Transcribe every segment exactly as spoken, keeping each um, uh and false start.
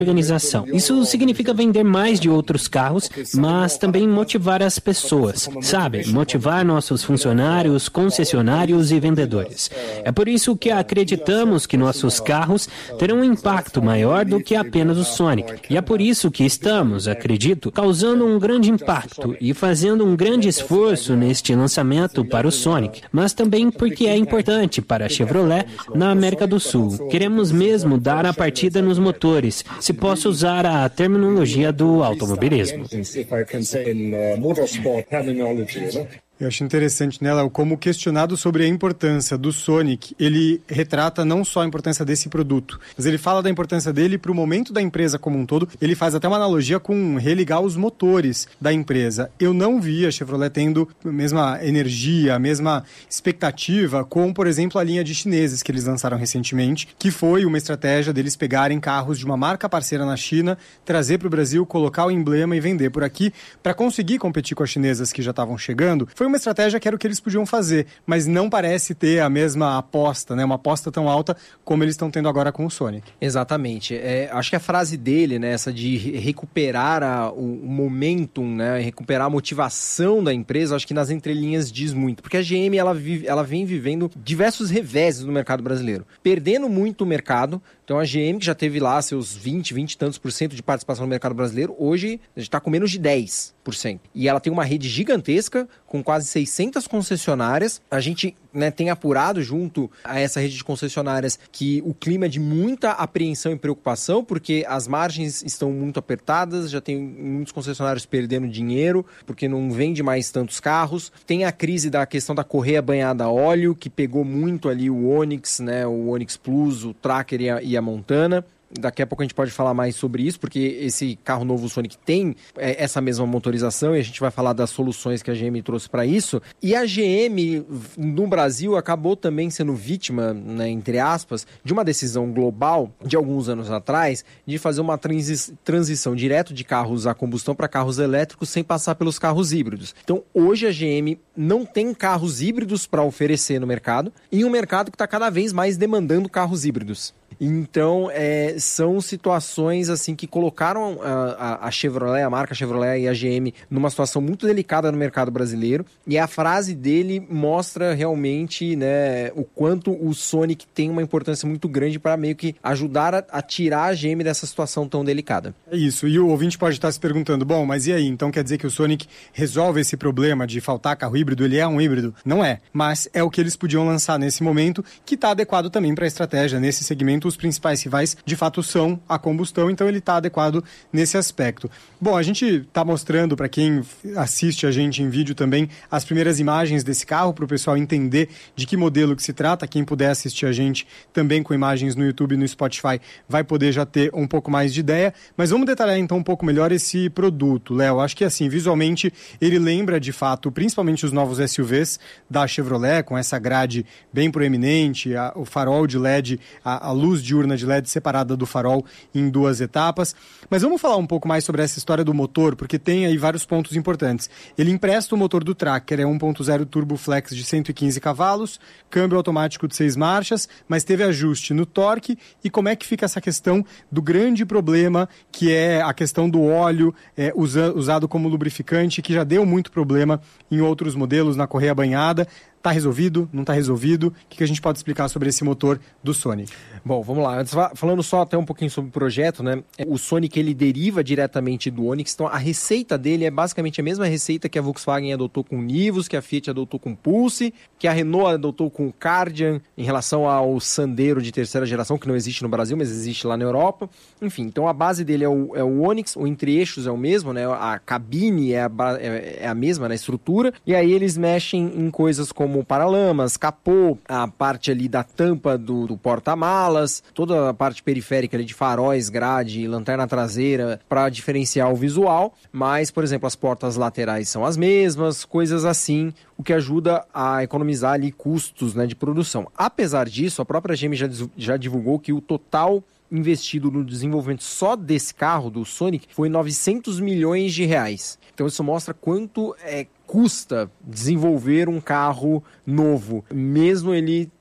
organização. Isso significa vender mais de outros carros, mas também motivar as pessoas, sabe? Motivar nossos funcionários, concessionários e vendedores. É por isso que acreditamos que nossos carros terão um impacto maior do que apenas o Sonic. E é por isso que estamos, acredito, causando um grande impacto e fazendo um grande esforço neste lançamento para o Sonic, mas também porque é importante para a Chevrolet na América do Sul. Queremos mesmo dar a partida nos motores, se posso usar a terminologia do automobilismo. Eu acho interessante, né, Léo, como questionado sobre a importância do Sonic, ele retrata não só a importância desse produto, mas ele fala da importância dele para o momento da empresa como um todo. Ele faz até uma analogia com religar os motores da empresa. Eu não vi a Chevrolet tendo a mesma energia, a mesma expectativa com, por exemplo, a linha de chineses que eles lançaram recentemente, que foi uma estratégia deles pegarem carros de uma marca parceira na China, trazer para o Brasil, colocar o emblema e vender por aqui, para conseguir competir com as chinesas que já estavam chegando. Foi uma estratégia que era o que eles podiam fazer, mas não parece ter a mesma aposta, né? Uma aposta tão alta como eles estão tendo agora com o Sonic. Exatamente. É, acho que a frase dele, né, essa de recuperar a, o, o momentum, né, recuperar a motivação da empresa, acho que nas entrelinhas diz muito, porque a G M ela, vive, ela vem vivendo diversos reveses no mercado brasileiro, perdendo muito o mercado. Então a G M, que já teve lá seus vinte, vinte e tantos por cento de participação no mercado brasileiro, hoje a gente está com menos de dez por cento. E ela tem uma rede gigantesca, com quase seiscentas concessionárias. A gente, né, tem apurado junto a essa rede de concessionárias que o clima é de muita apreensão e preocupação, porque as margens estão muito apertadas, já tem muitos concessionários perdendo dinheiro, porque não vende mais tantos carros. Tem a crise da questão da correia banhada a óleo, que pegou muito ali o Onix, né, o Onix Plus, o Tracker e a, e a Montana. Daqui a pouco a gente pode falar mais sobre isso, porque esse carro novo Sonic tem é, essa mesma motorização e a gente vai falar das soluções que a G M trouxe para isso. E a G M, no Brasil, acabou também sendo vítima, né, entre aspas, de uma decisão global de alguns anos atrás de fazer uma transi- transição direto de carros a combustão para carros elétricos sem passar pelos carros híbridos. Então, hoje a G M não tem carros híbridos para oferecer no mercado, e um mercado que está cada vez mais demandando carros híbridos. Então, é, são situações assim que colocaram a, a Chevrolet, a marca Chevrolet e a G M numa situação muito delicada no mercado brasileiro, e a frase dele mostra realmente, né, o quanto o Sonic tem uma importância muito grande para meio que ajudar a, a tirar a G M dessa situação tão delicada. É isso, e o ouvinte pode estar se perguntando, bom, mas e aí? Então quer dizer que o Sonic resolve esse problema de faltar carro híbrido? Ele é um híbrido? Não é, mas é o que eles podiam lançar nesse momento, que está adequado também para a estratégia. Nesse segmento, os principais rivais, de fato, são a combustão, então ele está adequado nesse aspecto. Bom, a gente está mostrando para quem assiste a gente em vídeo também as primeiras imagens desse carro, para o pessoal entender de que modelo que se trata. Quem puder assistir a gente também com imagens no YouTube e no Spotify vai poder já ter um pouco mais de ideia, mas vamos detalhar então um pouco melhor esse produto, Léo. Acho que assim, visualmente ele lembra de fato, principalmente os novos S U Vs da Chevrolet, com essa grade bem proeminente, a, o farol de L E D, a, a luz diurna de L E D separada do farol em duas etapas. Mas vamos falar um pouco mais sobre essa história do motor, porque tem aí vários pontos importantes. Ele empresta o motor do Tracker, é um ponto zero Turbo Flex de cento e quinze cavalos, câmbio automático de seis marchas, mas teve ajuste no torque. E como é que fica essa questão do grande problema, que é a questão do óleo é, usa, usado como lubrificante, que já deu muito problema em outros modelos, na correia banhada. Está resolvido? Não está resolvido? O que a gente pode explicar sobre esse motor do Sonic? Bom, vamos lá. Antes, falando só até um pouquinho sobre o projeto, né? O Sonic, ele deriva diretamente do Onix. Então, a receita dele é basicamente a mesma receita que a Volkswagen adotou com o Nivus, que a Fiat adotou com o Pulse, que a Renault adotou com o Kardian, em relação ao Sandero de terceira geração, que não existe no Brasil, mas existe lá na Europa. Enfim, então a base dele é o, é o Onix, o entre-eixos é o mesmo, né? A cabine é a, é, é a mesma, né? A estrutura. E aí eles mexem em coisas como como paralamas, capô, a parte ali da tampa do, do porta-malas, toda a parte periférica ali de faróis, grade, lanterna traseira, para diferenciar o visual. Mas, por exemplo, as portas laterais são as mesmas, coisas assim, o que ajuda a economizar ali custos, né, de produção. Apesar disso, a própria G M já, já divulgou que o total investido no desenvolvimento só desse carro, do Sonic, foi novecentos milhões de reais. Então isso mostra quanto é, custa desenvolver um carro novo, mesmo ele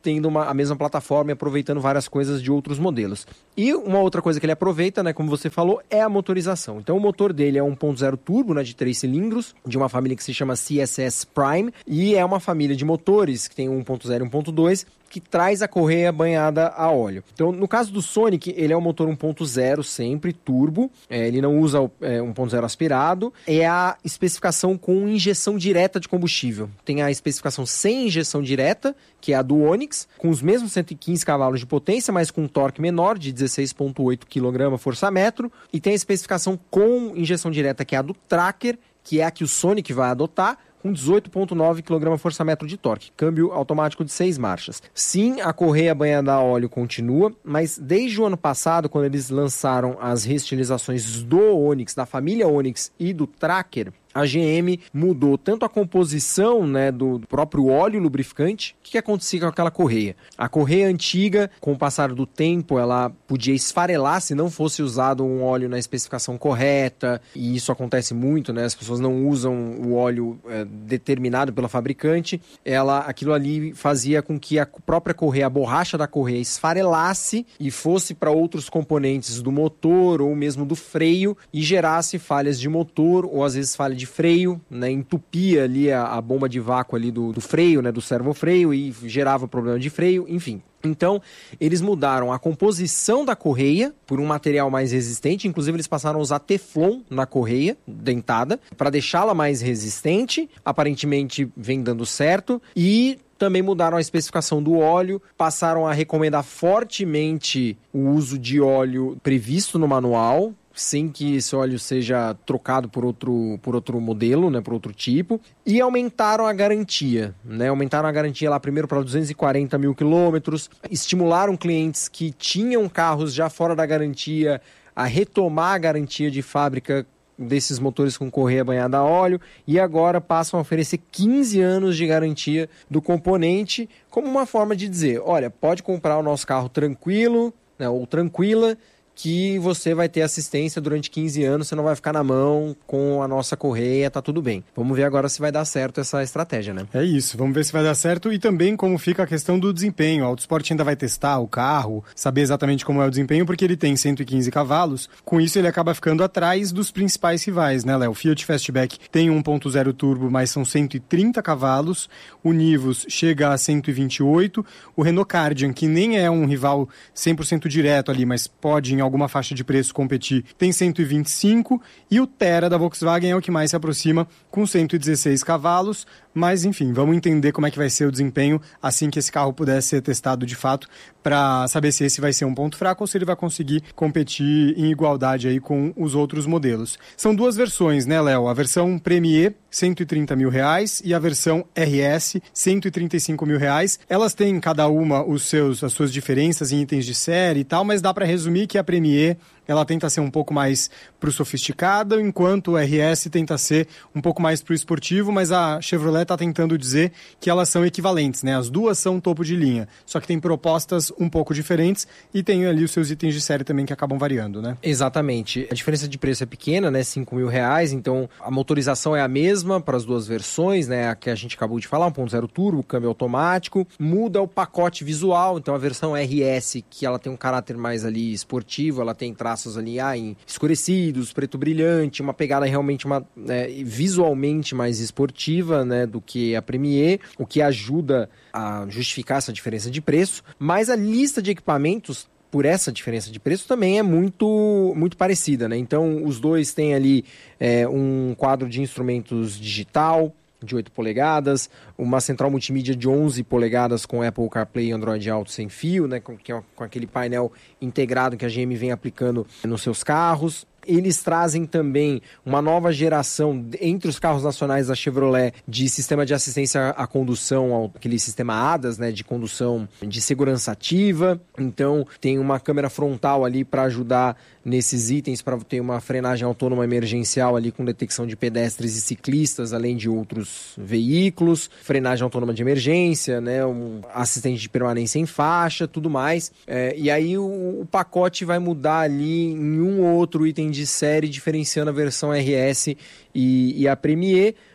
tendo uma, a mesma plataforma e aproveitando várias coisas de outros modelos. E uma outra coisa que ele aproveita, né, como você falou, é a motorização. Então o motor dele é um ponto zero turbo, né, de três cilindros, de uma família que se chama C S S Prime, e é uma família de motores que tem um ponto zero e um ponto dois, que traz a correia banhada a óleo. Então, no caso do Sonic, ele é um motor um ponto zero sempre, turbo, é, ele não usa é, um ponto zero aspirado, é a especificação com injeção direta de combustível. Tem a especificação sem injeção direta, que é a do Onix, com os mesmos cento e quinze cavalos de potência, mas com um torque menor, de dezesseis vírgula oito quilograma-força-metro, e tem a especificação com injeção direta, que é a do Tracker, que é a que o Sonic vai adotar, com dezoito vírgula nove quilograma-força-metro de torque, câmbio automático de seis marchas. Sim, a correia banhada a óleo continua, mas desde o ano passado, quando eles lançaram as reestilizações do Onix, da família Onix e do Tracker, a G M mudou tanto a composição, né, do próprio óleo lubrificante. O que, que acontecia com aquela correia? A correia antiga, com o passar do tempo, ela podia esfarelar se não fosse usado um óleo na especificação correta, e isso acontece muito, né? As pessoas não usam o óleo é, determinado pelo fabricante. Ela, aquilo ali fazia com que a própria correia, a borracha da correia, esfarelasse e fosse para outros componentes do motor ou mesmo do freio e gerasse falhas de motor ou às vezes falhas de de freio, né, entupia ali a, a bomba de vácuo ali do, do freio, né, do servofreio, e gerava problema de freio, enfim. Então, eles mudaram a composição da correia por um material mais resistente, inclusive eles passaram a usar Teflon na correia dentada, para deixá-la mais resistente, aparentemente vem dando certo, e também mudaram a especificação do óleo, passaram a recomendar fortemente o uso de óleo previsto no manual, sem que esse óleo seja trocado por outro, por outro modelo, né, por outro tipo, e aumentaram a garantia, né, aumentaram a garantia lá primeiro para duzentos e quarenta mil quilômetros, estimularam clientes que tinham carros já fora da garantia a retomar a garantia de fábrica desses motores com correia banhada a óleo, e agora passam a oferecer quinze anos de garantia do componente, como uma forma de dizer, olha, pode comprar o nosso carro tranquilo, né, ou tranquila, que você vai ter assistência durante quinze anos, você não vai ficar na mão com a nossa correia, tá tudo bem. Vamos ver agora se vai dar certo essa estratégia, né? É isso, vamos ver se vai dar certo e também como fica a questão do desempenho. A Autosport ainda vai testar o carro, saber exatamente como é o desempenho, porque ele tem cento e quinze cavalos, com isso ele acaba ficando atrás dos principais rivais, né, Léo? O Fiat Fastback tem um ponto zero turbo, mas são cento e trinta cavalos, o Nivus chega a cento e vinte e oito, o Renault Kardian, que nem é um rival cem por cento direto ali, mas pode em alguma faixa de preço competir, tem cento e vinte e cinco, e o Tera da Volkswagen é o que mais se aproxima, com cento e dezesseis cavalos, mas enfim, vamos entender como é que vai ser o desempenho assim que esse carro puder ser testado de fato, para saber se esse vai ser um ponto fraco ou se ele vai conseguir competir em igualdade aí com os outros modelos. São duas versões, né, Léo? A versão Premier, cento e trinta mil reais, e a versão R S, cento e trinta e cinco mil reais. Elas têm cada uma os seus, as suas diferenças em itens de série e tal, mas dá para resumir que a Premier ela tenta ser um pouco mais pro sofisticado, enquanto o R S tenta ser um pouco mais pro esportivo, mas a Chevrolet está tentando dizer que elas são equivalentes, né? As duas são topo de linha, só que tem propostas um pouco diferentes e tem ali os seus itens de série também que acabam variando, né? Exatamente. A diferença de preço é pequena, né? cinco mil reais, então a motorização é a mesma para as duas versões, né? A que a gente acabou de falar, um ponto zero turbo, câmbio automático, muda o pacote visual, então a versão R S, que ela tem um caráter mais ali esportivo, ela tem traços ali ah, em escurecidos, preto brilhante, uma pegada realmente uma, né, visualmente mais esportiva, né, do que a Premier, o que ajuda a justificar essa diferença de preço, mas a lista de equipamentos por essa diferença de preço também é muito, muito parecida, né? Então os dois têm ali é, um quadro de instrumentos digital de oito polegadas, uma central multimídia de onze polegadas com Apple CarPlay e Android Auto sem fio, né, com, que é, com aquele painel integrado que a G M vem aplicando nos seus carros. Eles trazem também uma nova geração entre os carros nacionais da Chevrolet de sistema de assistência à condução, aquele sistema A D A S, né, de condução de segurança ativa. Então tem uma câmera frontal ali para ajudar nesses itens, para ter uma frenagem autônoma emergencial ali com detecção de pedestres e ciclistas, além de outros veículos, frenagem autônoma de emergência, né, um assistente de permanência em faixa, tudo mais. É, e aí o, o pacote vai mudar ali em um ou outro item de série, diferenciando a versão R S e, e a Premier,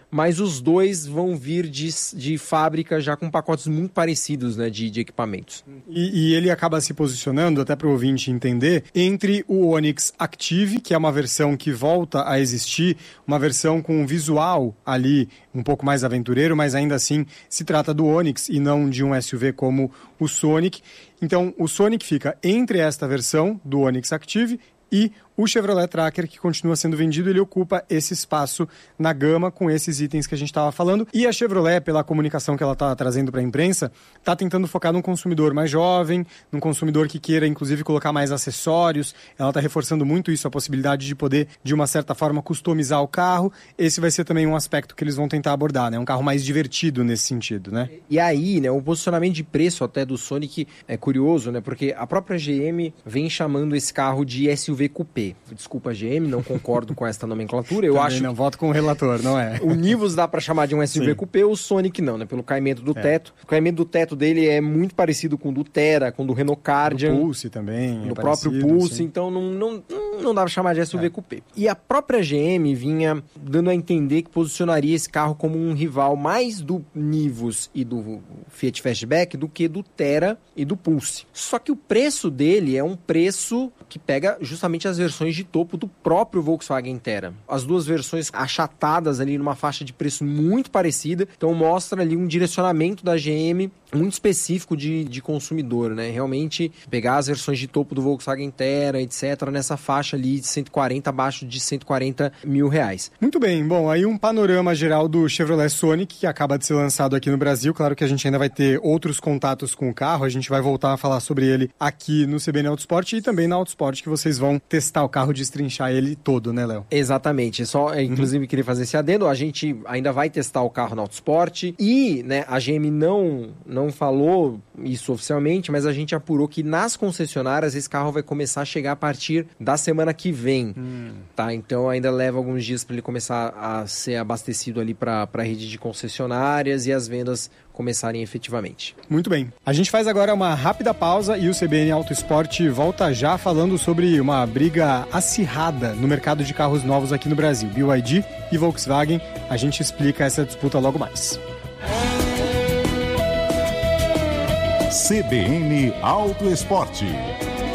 mas os dois vão vir de, de fábrica já com pacotes muito parecidos, né, de, de equipamentos. E, e ele acaba se posicionando, até para o ouvinte entender, entre o Onix Active, que é uma versão que volta a existir, uma versão com um visual ali um pouco mais aventureiro, mas ainda assim se trata do Onix e não de um S U V como o Sonic. Então, o Sonic fica entre esta versão do Onix Active e o Chevrolet Tracker, que continua sendo vendido, ele ocupa esse espaço na gama com esses itens que a gente estava falando. E a Chevrolet, pela comunicação que ela está trazendo para a imprensa, está tentando focar num consumidor mais jovem, num consumidor que queira, inclusive, colocar mais acessórios. Ela está reforçando muito isso, a possibilidade de poder, de uma certa forma, customizar o carro. Esse vai ser também um aspecto que eles vão tentar abordar, né? Um carro mais divertido nesse sentido, né? E aí, né, o posicionamento de preço até do Sonic é curioso, né? Porque a própria G M vem chamando esse carro de S U V Coupé. Desculpa, G M, não concordo com esta nomenclatura. Eu Também acho não voto com o relator, não é? O Nivus dá para chamar de um S U V Sim. Coupé, o Sonic não, né? Pelo caimento do É. teto. O caimento do teto dele é muito parecido com o do Terra, com o do Renault Kardian. Do Pulse também. Do é próprio parecido, Pulse, sim. então não, não, não dá pra chamar de S U V É. Coupé. E a própria G M vinha dando a entender que posicionaria esse carro como um rival mais do Nivus e do Fiat Fastback do que do Terra e do Pulse. Só que o preço dele é um preço que pega justamente as versões de topo do próprio Volkswagen Terra. As duas versões achatadas ali numa faixa de preço muito parecida, então mostra ali um direcionamento da G M muito específico de, de consumidor, né? Realmente pegar as versões de topo do Volkswagen Terra, etcétera, nessa faixa ali de cento e quarenta, abaixo de cento e quarenta mil reais. Muito bem, bom, aí um panorama geral do Chevrolet Sonic, que acaba de ser lançado aqui no Brasil. Claro que a gente ainda vai ter outros contatos com o carro, a gente vai voltar a falar sobre ele aqui no C B N Autosport e também na Autosport, que vocês vão testar o carro, destrinchar ele todo, né, Léo? Exatamente, só, é, inclusive, uhum. queria fazer esse adendo, a gente ainda vai testar o carro na Autosport e, né, a G M não, não falou isso oficialmente, mas a gente apurou que nas concessionárias esse carro vai começar a chegar a partir da semana que vem, hum. tá? Então ainda leva alguns dias para ele começar a ser abastecido ali para a rede de concessionárias e as vendas começarem efetivamente. Muito bem. A gente faz agora uma rápida pausa e o C B N Autosport volta já falando sobre uma briga acirrada no mercado de carros novos aqui no Brasil. B Y D e Volkswagen. A gente explica essa disputa logo mais. C B N Autosport.